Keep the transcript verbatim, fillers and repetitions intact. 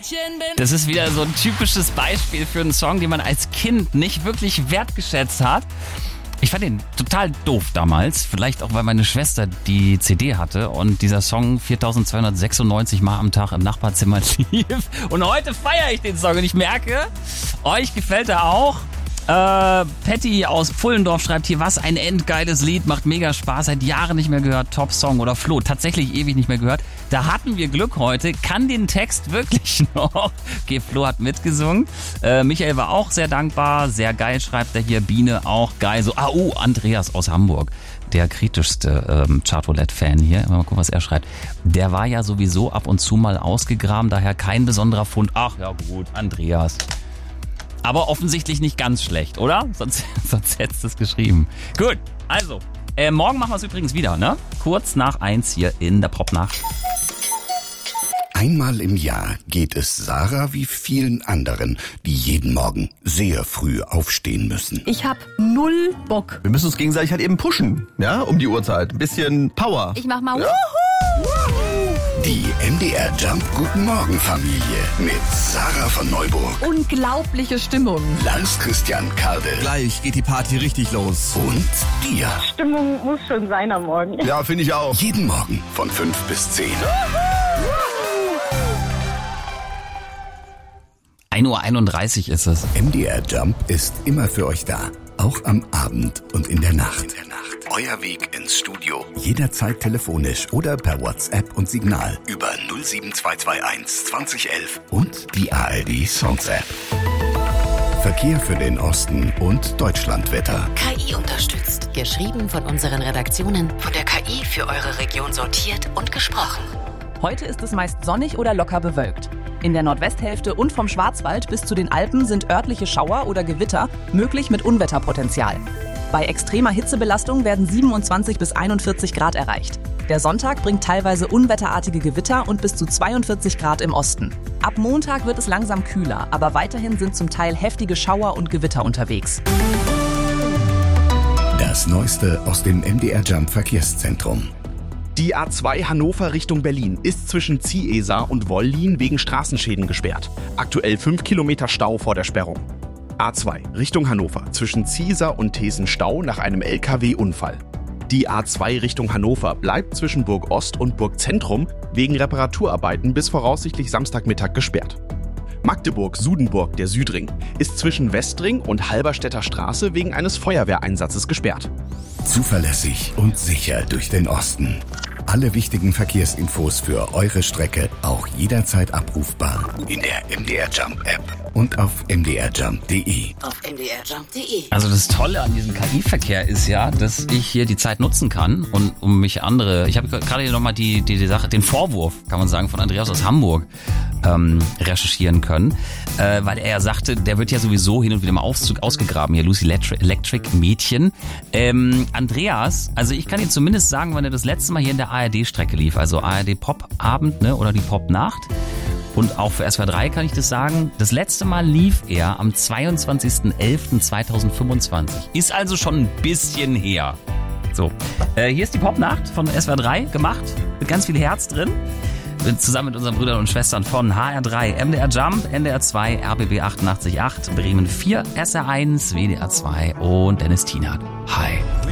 Das ist wieder so ein typisches Beispiel für einen Song, den man als Kind nicht wirklich wertgeschätzt hat. Ich fand den total doof damals, vielleicht auch, weil meine Schwester die C D hatte und dieser Song viertausendzweihundertsechsundneunzig Mal am Tag im Nachbarzimmer lief. Und heute feiere ich den Song und ich merke, euch gefällt er auch. Äh, Patty aus Pfullendorf schreibt hier, was ein endgeiles Lied, macht mega Spaß, seit Jahren nicht mehr gehört, Top-Song. Oder Flo, tatsächlich ewig nicht mehr gehört. Da hatten wir Glück heute, kann den Text wirklich noch. Okay, Flo hat mitgesungen. Äh, Michael war auch sehr dankbar, sehr geil, schreibt er hier. Biene auch geil. So, ah, oh, Andreas aus Hamburg, der kritischste ähm, Chartroulette-Fan hier. Mal gucken, was er schreibt. Der war ja sowieso ab und zu mal ausgegraben, daher kein besonderer Fund. Ach ja gut, Andreas. Aber offensichtlich nicht ganz schlecht, oder? Sonst, sonst hättest du es geschrieben. Gut, also, äh, morgen machen wir es übrigens wieder, ne? Kurz nach eins hier in der Popnacht. Einmal im Jahr geht es Sarah wie vielen anderen, die jeden Morgen sehr früh aufstehen müssen. Ich hab null Bock. Wir müssen uns gegenseitig halt eben pushen, ja, um die Uhrzeit. Ein bisschen Power. Ich mach mal ja. Wuhu! Die M D R Jump Guten Morgen Familie mit Sarah von Neuburg. Unglaubliche Stimmung. Lars Christian Kade. Gleich geht die Party richtig los. Und dir. Stimmung muss schon sein am Morgen. Ja, finde ich auch. Jeden Morgen von fünf bis zehn. ein Uhr einunddreißig ist es. M D R Jump ist immer für euch da. Auch am Abend und in der Nacht. In der Nacht. Euer Weg ins Studio. Jederzeit telefonisch oder per WhatsApp und Signal. Über null sieben zwei zwei eins zwanzig elf und die A R D Songs App. Verkehr für den Osten und Deutschlandwetter. K I unterstützt. Geschrieben von unseren Redaktionen. Von der K I für eure Region sortiert und gesprochen. Heute ist es meist sonnig oder locker bewölkt. In der Nordwesthälfte und vom Schwarzwald bis zu den Alpen sind örtliche Schauer oder Gewitter, möglich mit Unwetterpotenzial. Bei extremer Hitzebelastung werden siebenundzwanzig bis einundvierzig Grad erreicht. Der Sonntag bringt teilweise unwetterartige Gewitter und bis zu zweiundvierzig Grad im Osten. Ab Montag wird es langsam kühler, aber weiterhin sind zum Teil heftige Schauer und Gewitter unterwegs. Das Neueste aus dem M D R Jump Verkehrszentrum. Die A zwei Hannover Richtung Berlin ist zwischen Ziegesar und Wollin wegen Straßenschäden gesperrt. Aktuell fünf Kilometer Stau vor der Sperrung. A zwei Richtung Hannover zwischen Ziegesar und Thesen Stau nach einem L K W-Unfall. Die A zwei Richtung Hannover bleibt zwischen Burg Ost und Burg Zentrum wegen Reparaturarbeiten bis voraussichtlich Samstagmittag gesperrt. Magdeburg-Sudenburg, der Südring, ist zwischen Westring und Halberstädter Straße wegen eines Feuerwehreinsatzes gesperrt. Zuverlässig und sicher durch den Osten. Alle wichtigen Verkehrsinfos für eure Strecke auch jederzeit abrufbar in der M D R Jump App und auf m d r jump punkt d e. Auf m d r jump punkt d e. Also das Tolle an diesem K I-Verkehr ist ja, dass ich hier die Zeit nutzen kann und um mich andere, ich habe gerade hier nochmal die, die, die Sache, den Vorwurf, kann man sagen, von Andreas aus Hamburg ähm, recherchieren können, äh, weil er ja sagte, der wird ja sowieso hin und wieder mal Aufzug ausgegraben, hier Lucy Electric, Electric Mädchen. Ähm, Andreas, also ich kann dir zumindest sagen, wann er das letzte Mal hier in der A R D-Strecke lief, also A R D Pop-Abend, ne, oder die Pop-Nacht. Und auch für S W R drei kann ich das sagen, das letzte Mal lief er am zweiundzwanzigsten elften zweitausendfünfundzwanzig. Ist also schon ein bisschen her. So, äh, hier ist die Pop-Nacht von S W R drei, gemacht, mit ganz viel Herz drin. Zusammen mit unseren Brüdern und Schwestern von H R drei, M D R Jump, N D R zwei, R B B achtundachtzig Komma acht, Bremen vier, S R eins, W D R zwei und Dennis Tienert. Hi.